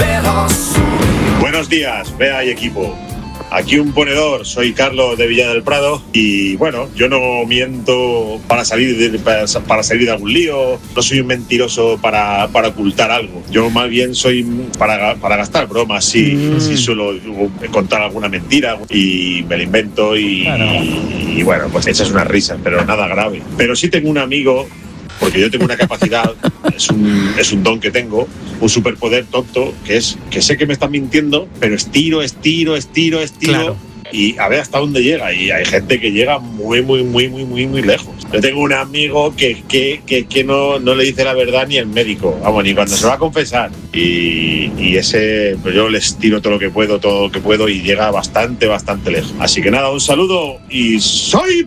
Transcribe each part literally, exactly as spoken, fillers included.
Buenos días, Bea y equipo. Aquí un ponedor, soy Carlos de Villa del Prado y bueno, yo no miento para salir de, para, para salir de algún lío, no soy un mentiroso para, para ocultar algo. Yo más bien soy para, para gastar bromas, sí, mm. sí suelo contar alguna mentira y me la invento y, claro. y, y bueno, pues echas una risa, pero nada grave. Pero sí tengo un amigo, porque yo tengo una capacidad, es un, es un don que tengo, un superpoder tonto, que es que sé que me están mintiendo, pero estiro, estiro, estiro, estiro, claro. y a ver hasta dónde llega. Y hay gente que llega muy, muy, muy, muy, muy, muy lejos. Yo tengo un amigo que, que, que, que no, no le dice la verdad ni el médico, vamos, ni cuando se va a confesar. Y, y ese, pues yo les tiro todo lo que puedo, todo lo que puedo y llega bastante, bastante lejos. Así que nada, un saludo y ¡soy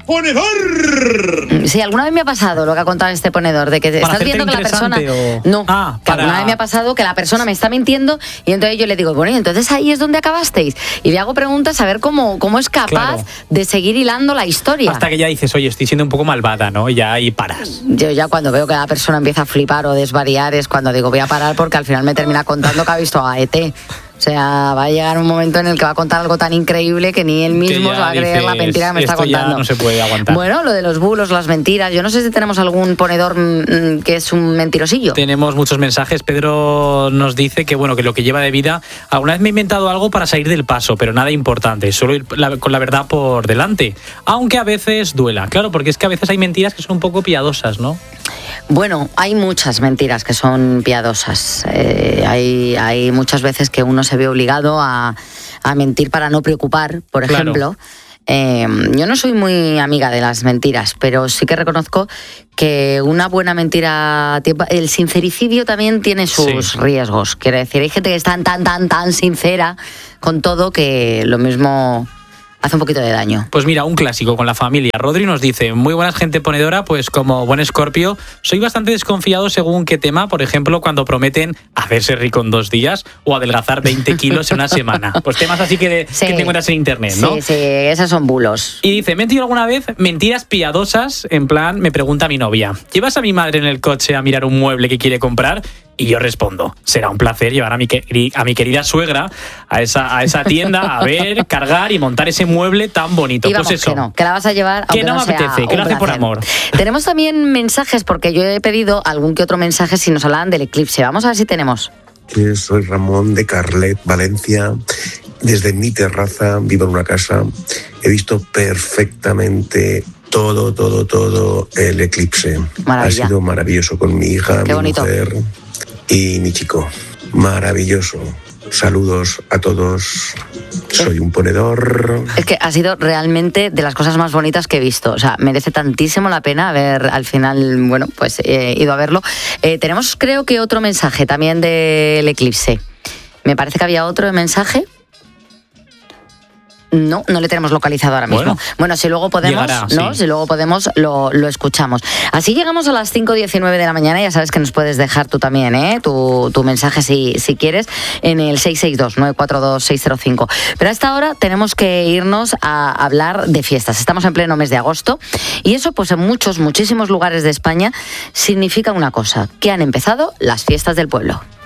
ponedor! Sí, alguna vez me ha pasado lo que ha contado este ponedor, de que estás viendo que la persona... O... No, ah, que para... alguna vez me ha pasado que la persona me está mintiendo y entonces yo le digo, bueno, y entonces ahí es donde acabasteis. Y le hago preguntas a ver cómo, cómo es capaz claro. de seguir hilando la historia. Hasta que ya dices, oye, estoy siendo un poco malvada, ¿no? Y ya ahí paras. Yo ya cuando veo que la persona empieza a flipar o desvariar es cuando digo, voy a parar porque al final me termina contando que ha visto a E T. O sea, va a llegar un momento en el que va a contar algo tan increíble que ni él mismo se va a creer dices, la mentira que me está contando. Ya no se puede aguantar. Bueno, lo de los bulos, las mentiras. Yo no sé si tenemos algún ponedor mmm, que es un mentirosillo. Tenemos muchos mensajes. Pedro nos dice que bueno, que lo que lleva de vida, alguna vez me he inventado algo para salir del paso, pero nada importante, solo ir la, con la verdad por delante. Aunque a veces duela. Claro, porque es que a veces hay mentiras que son un poco piadosas, ¿no? Bueno, hay muchas mentiras que son piadosas. Eh, hay, hay muchas veces que uno se ve obligado a, a mentir para no preocupar, por ejemplo. Claro. Eh, yo no soy muy amiga de las mentiras, pero sí que reconozco que una buena mentira, el sincericidio también tiene sus sí. riesgos. Quiero decir, hay gente que es tan, tan, tan, tan sincera con todo que lo mismo... hace un poquito de daño. Pues mira, un clásico con la familia. Rodri nos dice, muy buenas gente ponedora, pues como buen Escorpio, soy bastante desconfiado según qué tema, por ejemplo, cuando prometen hacerse rico en dos días o adelgazar veinte kilos en una semana. Pues temas así que, de, sí. que te encuentras en internet, ¿no? Sí, sí, esos son bulos. Y dice, ¿me he mentido alguna vez? Mentiras piadosas, en plan, me pregunta mi novia, ¿llevas a mi madre en el coche a mirar un mueble que quiere comprar? Y yo respondo, será un placer llevar a mi, a mi querida suegra a esa, a esa tienda a ver, cargar y montar ese mueble tan bonito. Y vamos, pues eso. Que no, que la vas a llevar aunque que no, no me apetece, que lo hace por amor. Tenemos también mensajes, porque yo he pedido algún que otro mensaje si nos hablaban del eclipse. Vamos a ver si tenemos. Soy Ramón de Carlet, Valencia. Desde mi terraza, vivo en una casa, he visto perfectamente todo, todo, todo el eclipse. Maravilla. Ha sido maravilloso con mi hija, Qué mi bonito. mujer y mi chico. Maravilloso. Saludos a todos. Soy un ponedor. Es que ha sido realmente de las cosas más bonitas que he visto. O sea, merece tantísimo la pena haber al final, bueno, pues he ido a verlo. Eh, tenemos, creo que otro mensaje también del eclipse. Me parece que había otro mensaje. No, no le tenemos localizado ahora mismo. Bueno, bueno si luego podemos, llegará, ¿no? Sí. Si luego podemos, lo, lo escuchamos. Así llegamos a las cinco diecinueve de la mañana. Ya sabes que nos puedes dejar tú también, ¿eh? Tu, tu mensaje si, si quieres, en el seis seis dos, nueve cuatro dos, seis cero cinco. Pero a esta hora tenemos que irnos a hablar de fiestas. Estamos en pleno mes de agosto y eso, pues en muchos, muchísimos lugares de España significa una cosa, que han empezado las fiestas del pueblo.